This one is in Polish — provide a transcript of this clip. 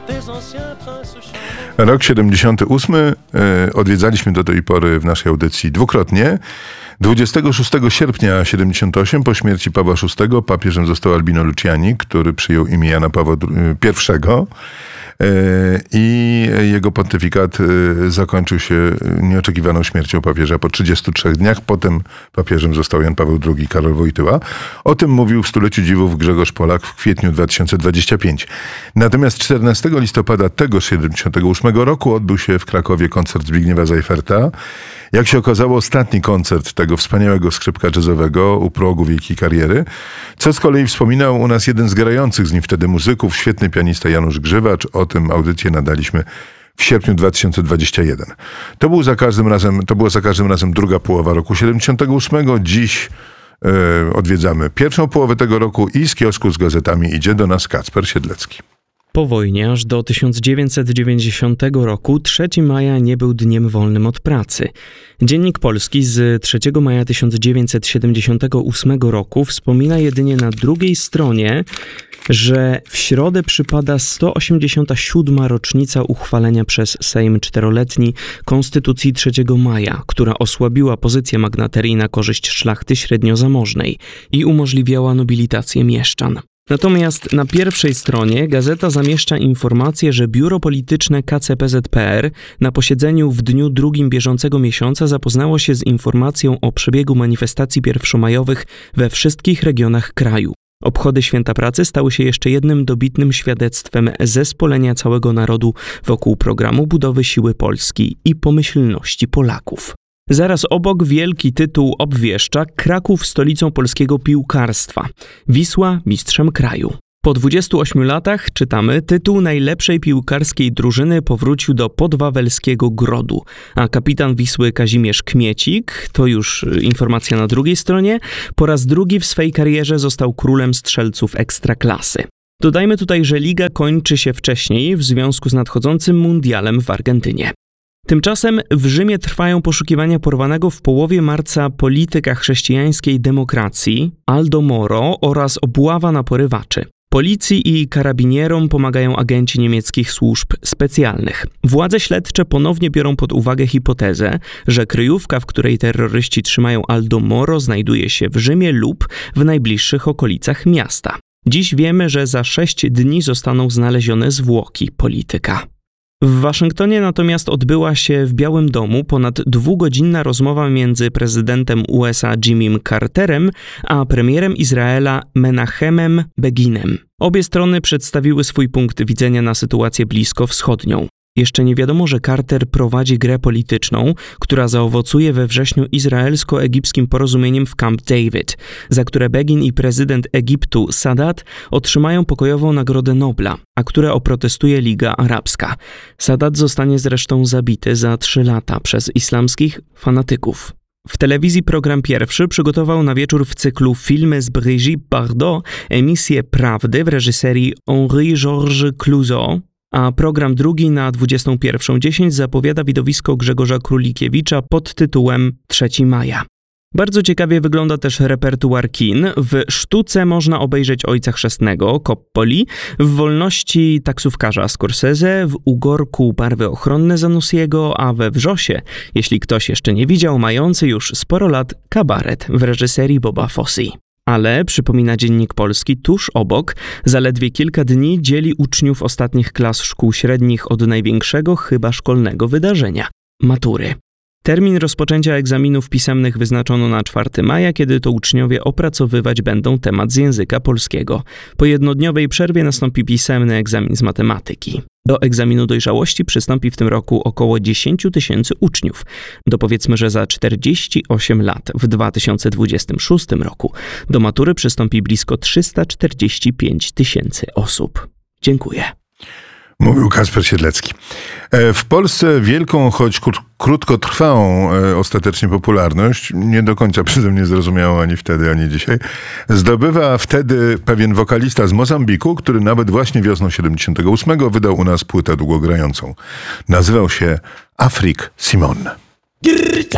Rok 78 odwiedzaliśmy do tej pory w naszej audycji dwukrotnie. 26 sierpnia 78 po śmierci Pawła VI papieżem został Albino Luciani, który przyjął imię Jana Pawła I. I jego pontyfikat zakończył się nieoczekiwaną śmiercią papieża po 33 dniach. Potem papieżem został Jan Paweł II, Karol Wojtyła. O tym mówił w Stuleciu Dziwów Grzegorz Polak w kwietniu 2025. Natomiast 14 listopada tego 78 roku odbył się w Krakowie koncert Zbigniewa Zajferta. Jak się okazało, ostatni koncert tego wspaniałego skrzypka jazzowego u progu wielkiej kariery, co z kolei wspominał u nas jeden z grających z nim wtedy muzyków, świetny pianista Janusz Grzywacz. O tym audycję nadaliśmy w sierpniu 2021. To była za każdym razem druga połowa roku 78. Dziś odwiedzamy pierwszą połowę tego roku i z kiosku z gazetami idzie do nas Kacper Siedlecki. Po wojnie aż do 1990 roku 3 maja nie był dniem wolnym od pracy. Dziennik Polski z 3 maja 1978 roku wspomina jedynie na drugiej stronie, że w środę przypada 187. rocznica uchwalenia przez Sejm 4-letni Konstytucji 3 maja, która osłabiła pozycję magnaterii na korzyść szlachty średniozamożnej i umożliwiała nobilitację mieszczan. Natomiast na pierwszej stronie gazeta zamieszcza informację, że biuro polityczne KCPZPR na posiedzeniu w dniu 2 bieżącego miesiąca zapoznało się z informacją o przebiegu manifestacji pierwszomajowych we wszystkich regionach kraju. Obchody Święta Pracy stały się jeszcze jednym dobitnym świadectwem zespolenia całego narodu wokół programu budowy siły Polski i pomyślności Polaków. Zaraz obok wielki tytuł obwieszcza Kraków stolicą polskiego piłkarstwa, Wisła mistrzem kraju. Po 28 latach, czytamy, tytuł najlepszej piłkarskiej drużyny powrócił do podwawelskiego Grodu, a kapitan Wisły Kazimierz Kmiecik, to już informacja na drugiej stronie, po raz drugi w swej karierze został królem strzelców ekstraklasy. Dodajmy tutaj, że liga kończy się wcześniej w związku z nadchodzącym mundialem w Argentynie. Tymczasem w Rzymie trwają poszukiwania porwanego w połowie marca polityka chrześcijańskiej demokracji Aldo Moro oraz obława na porywaczy. Policji i karabinierom pomagają agenci niemieckich służb specjalnych. Władze śledcze ponownie biorą pod uwagę hipotezę, że kryjówka, w której terroryści trzymają Aldo Moro, znajduje się w Rzymie lub w najbliższych okolicach miasta. Dziś wiemy, że za 6 dni zostaną znalezione zwłoki polityka. W Waszyngtonie natomiast odbyła się w Białym Domu ponad 2-godzinna rozmowa między prezydentem USA Jimmym Carterem a premierem Izraela Menachemem Beginem. Obie strony przedstawiły swój punkt widzenia na sytuację bliskowschodnią. Jeszcze nie wiadomo, że Carter prowadzi grę polityczną, która zaowocuje we wrześniu izraelsko-egipskim porozumieniem w Camp David, za które Begin i prezydent Egiptu Sadat otrzymają pokojową Nagrodę Nobla, a które oprotestuje Liga Arabska. Sadat zostanie zresztą zabity za 3 lata przez islamskich fanatyków. W telewizji program pierwszy przygotował na wieczór w cyklu Filmy z Brigitte Bardot emisję Prawdy w reżyserii Henri-Georges Clouzot, a program drugi na 21:10 zapowiada widowisko Grzegorza Królikiewicza pod tytułem 3 maja. Bardzo ciekawie wygląda też repertuar kin. W Sztuce można obejrzeć Ojca Chrzestnego Coppoli, w Wolności taksówkarza Scorsese, w Ugorku Barwy ochronne Zanussiego, a we Wrzosie, jeśli ktoś jeszcze nie widział, mający już sporo lat, Kabaret w reżyserii Boba Fosse. Ale, przypomina Dziennik Polski, tuż obok, zaledwie kilka dni dzieli uczniów ostatnich klas szkół średnich od największego chyba szkolnego wydarzenia – matury. Termin rozpoczęcia egzaminów pisemnych wyznaczono na 4 maja, kiedy to uczniowie opracowywać będą temat z języka polskiego. Po jednodniowej przerwie nastąpi pisemny egzamin z matematyki. Do egzaminu dojrzałości przystąpi w tym roku około 10 000 uczniów. Dopowiedzmy, że za 48 lat, w 2026 roku, do matury przystąpi blisko 345 000 osób. Dziękuję. Mówił Kacper Siedlecki. W Polsce wielką, choć krótkotrwałą ostatecznie popularność, nie do końca przeze mnie zrozumiałą ani wtedy, ani dzisiaj, zdobywa wtedy pewien wokalista z Mozambiku, który nawet właśnie wiosną 78 wydał u nas płytę długogrającą. Nazywał się Afrik Simon.